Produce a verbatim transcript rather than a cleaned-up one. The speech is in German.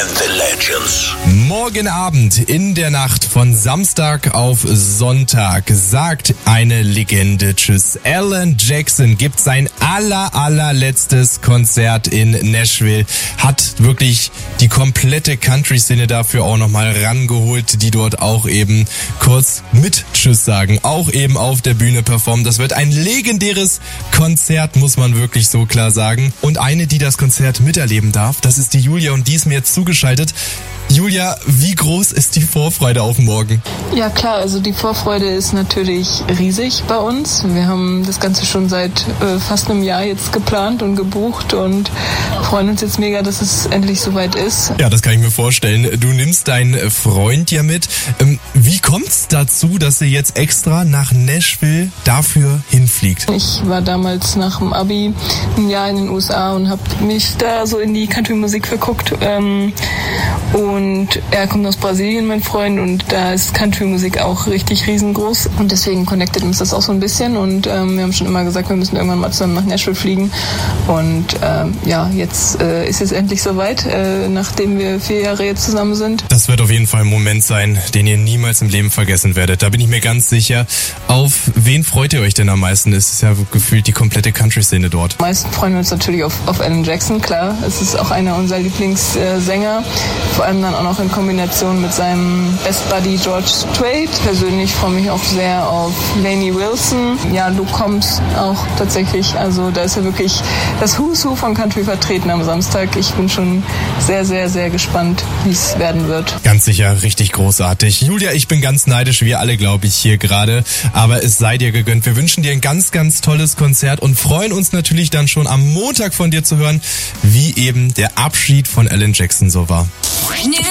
and the Legends. Morgen Abend in der Nacht von Samstag auf Sonntag sagt eine Legende Tschüss. Alan Jackson gibt sein aller, allerletztes Konzert in Nashville. Hat wirklich die komplette Country-Szene dafür auch nochmal rangeholt, die dort auch eben kurz mit Tschüss sagen. Auch eben auf der Bühne performen. Das wird ein legendäres Konzert, muss man wirklich so klar sagen. Und eine, die das Konzert miterleben darf, das ist die Julia und die ist mir jetzt zugeschaltet. Julia, wie groß ist die Vorfreude auf morgen? Ja klar, also die Vorfreude ist natürlich riesig bei uns. Wir haben das Ganze schon seit äh, fast einem Jahr jetzt geplant und gebucht und freuen uns jetzt mega, dass es endlich soweit ist. Ja, das kann ich mir vorstellen. Du nimmst deinen Freund ja mit. Ähm, wie kommt's dazu, dass ihr jetzt extra nach Nashville dafür hinfliegt? Ich war damals nach dem Abi ein Jahr in den U S A und habe mich da so in die Country-Musik verguckt. Ähm, Und er kommt aus Brasilien, mein Freund, und da ist Country-Musik auch richtig riesengroß. Und deswegen connectet uns das auch so ein bisschen. Und ähm, wir haben schon immer gesagt, wir müssen irgendwann mal zusammen nach Nashville fliegen. Und ähm, ja, jetzt äh, ist es endlich soweit, äh, nachdem wir vier Jahre jetzt zusammen sind. Das wird auf jeden Fall ein Moment sein, den ihr niemals im Leben vergessen werdet. Da bin ich mir ganz sicher. Auf wen freut ihr euch denn am meisten? Es ist ja gefühlt die komplette Country-Szene dort. Am meisten freuen wir uns natürlich auf, auf Alan Jackson, klar. Es ist auch einer unserer Lieblingssänger. Vor allem dann auch noch in Kombination mit seinem Best Buddy George Strait. Persönlich freue mich auch sehr auf Lainey Wilson. Ja, Luke Combs auch tatsächlich. Also da ist ja wirklich das Who's Who von Country vertreten am Samstag. Ich bin schon sehr, sehr, sehr gespannt, wie es werden wird. Ganz sicher, richtig großartig. Julia, ich bin ganz neidisch, wir alle, glaube ich, hier gerade. Aber es sei dir gegönnt. Wir wünschen dir ein ganz, ganz tolles Konzert und freuen uns natürlich dann schon am Montag von dir zu hören, wie eben der Abschied von Alan Jackson so war. New